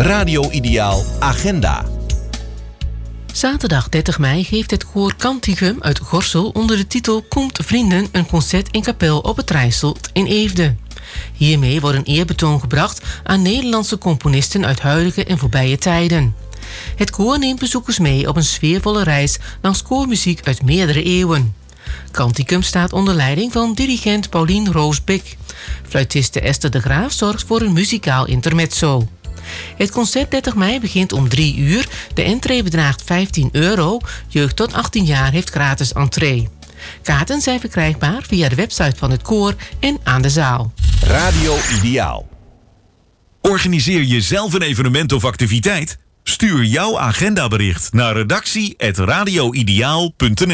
Radio Ideaal Agenda. Zaterdag 30 mei geeft het koor Canticum uit Gorssel onder de titel Komt Vrienden een concert in kapel op het Rijsselt in Eefde. Hiermee wordt een eerbetoon gebracht aan Nederlandse componisten uit huidige en voorbije tijden. Het koor neemt bezoekers mee op een sfeervolle reis langs koormuziek uit meerdere eeuwen. Canticum staat onder leiding van dirigent Paulien Roosbeek. Fluitiste Esther de Graaf zorgt voor een muzikaal intermezzo. Het concert 30 mei begint om 3 uur. De entree bedraagt €15. Jeugd tot 18 jaar heeft gratis entree. Kaarten zijn verkrijgbaar via de website van het koor en aan de zaal. Radio Ideaal. Organiseer je zelf een evenement of activiteit? Stuur jouw agendabericht naar redactie@radioideaal.nl.